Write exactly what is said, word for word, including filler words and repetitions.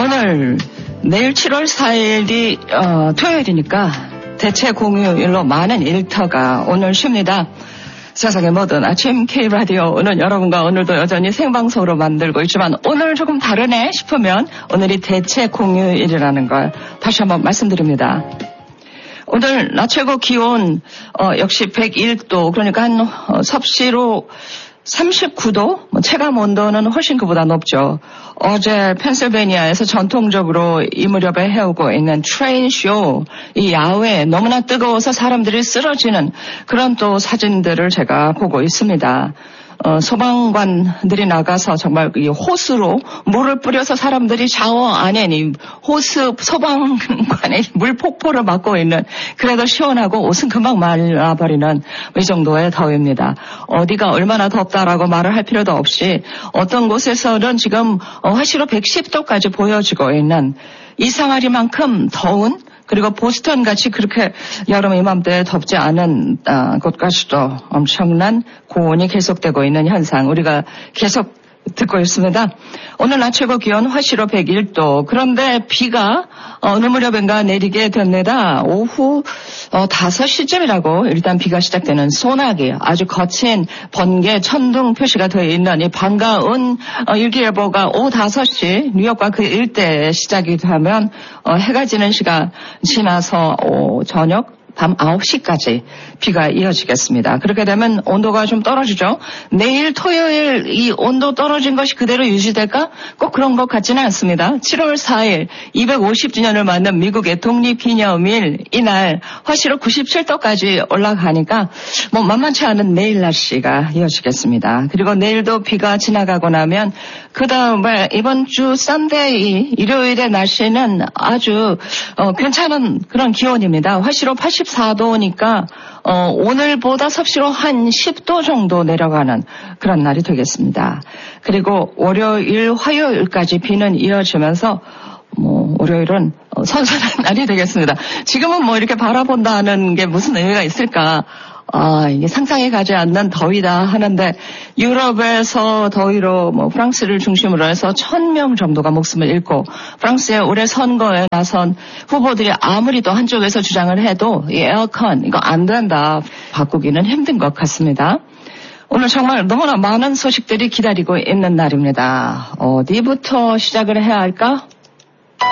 오늘 내일 칠월 사일이 어, 토요일이니까 대체 공휴일로 많은 일터가 오늘 쉽니다. 세상의 모든 아침 K라디오는 여러분과 오늘도 여전히 생방송으로 만들고 있지만 오늘 조금 다르네 싶으면 오늘이 대체 공휴일이라는 걸 다시 한번 말씀드립니다. 오늘 낮 최고 기온 어, 역시 백일 도 그러니까 한 어, 섭씨로 삼십구 도, 뭐 체감 온도는 훨씬 그보다 높죠. 어제 펜실베니아에서 전통적으로 이 무렵에 해오고 있는 트레인쇼, 이 야외에 너무나 뜨거워서 사람들이 쓰러지는 그런 또 사진들을 제가 보고 있습니다. 어, 소방관들이 나가서 정말 이 호스로 물을 뿌려서 사람들이 샤워 안에 이 호스 소방관의 물 폭포를 맞고 있는, 그래도 시원하고 옷은 금방 말라버리는 이 정도의 더위입니다. 어디가 얼마나 덥다라고 말을 할 필요도 없이 어떤 곳에서는 지금 화씨로 백십 도까지 보여지고 있는 이상하리만큼 더운, 그리고 보스턴 같이 그렇게 여름 이맘때 덥지 않은 아, 곳까지도 엄청난 고온이 계속되고 있는 현상 우리가 계속 듣고 있습니다. 오늘 낮 최고 기온 화씨로 백일 도. 그런데 비가 어느 무렵인가 내리게 됩니다. 오후 어, 다섯 시쯤이라고 일단 비가 시작되는 소나기, 아주 거친 번개, 천둥 표시가 되어 있는 이 반가운 어, 일기예보가 오후 다섯 시 뉴욕과 그 일대에 시작이 되면 어, 해가 지는 시간 지나서 오, 저녁 밤 아홉 시까지 비가 이어지겠습니다. 그렇게 되면 온도가 좀 떨어지죠. 내일 토요일 이 온도 떨어진 것이 그대로 유지될까? 꼭 그런 것 같지는 않습니다. 칠월 사일 이백오십 주년을 맞는 미국의 독립기념일 이날 화씨로 구십칠 도까지 올라가니까 뭐 만만치 않은 내일 날씨가 이어지겠습니다. 그리고 내일도 비가 지나가고 나면 그 다음에 이번 주 썬데이 일요일의 날씨는 아주 어, 괜찮은 그런 기온입니다. 화씨로 팔십사 도니까 어, 오늘보다 섭씨로 한 십 도 정도 내려가는 그런 날이 되겠습니다. 그리고 월요일, 화요일까지 비는 이어지면서 뭐 월요일은 어, 선선한 날이 되겠습니다. 지금은 뭐 이렇게 바라본다는 게 무슨 의미가 있을까? 아, 이게 상상이 가지 않는 더위다 하는데 유럽에서 더위로 뭐 프랑스를 중심으로 해서 천 명 정도가 목숨을 잃고 프랑스의 올해 선거에 나선 후보들이 아무리 또 한쪽에서 주장을 해도 이 에어컨 이거 안 된다, 바꾸기는 힘든 것 같습니다. 오늘 정말 너무나 많은 소식들이 기다리고 있는 날입니다. 어디부터 시작을 해야 할까?